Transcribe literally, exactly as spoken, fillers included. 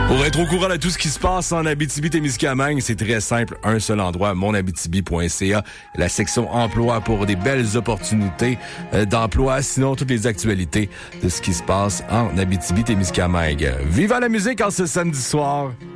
Pour être au courant de tout ce qui se passe en Abitibi-Témiscamingue, c'est très simple, un seul endroit, mon abitibi point c a, la section emploi pour des belles opportunités euh, d'emploi, sinon toutes les actualités de ce qui se passe en Abitibi-Témiscamingue. Vive la musique en ce samedi soir!